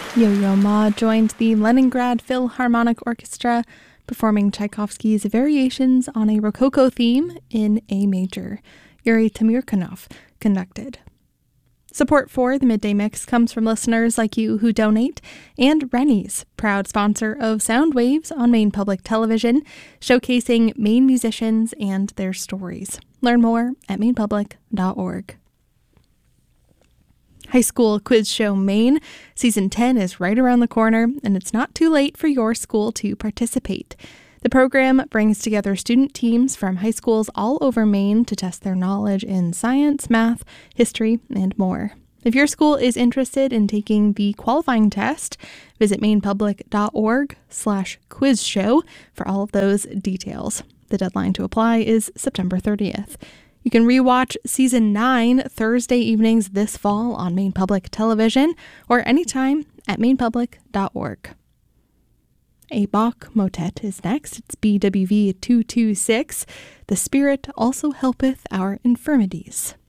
Yo-Yo Ma joined the Leningrad Philharmonic Orchestra, performing Tchaikovsky's Variations on a Rococo theme in A major. Yuri Tamirkanov conducted. Support for the Midday Mix comes from listeners like you who donate, and Rennie's, proud sponsor of Sound Waves on Maine Public Television, showcasing Maine musicians and their stories. Learn more at mainepublic.org. High School Quiz Show Maine Season 10 is right around the corner, and it's not too late for your school to participate. The program brings together student teams from high schools all over Maine to test their knowledge in science, math, history, and more. If your school is interested in taking the qualifying test, visit mainepublic.org/quizshow for all of those details. The deadline to apply is September 30th. You can rewatch Season 9 Thursday evenings this fall on Maine Public Television or anytime at mainepublic.org. A Bach motet is next. It's BWV 226. The Spirit also helpeth our infirmities.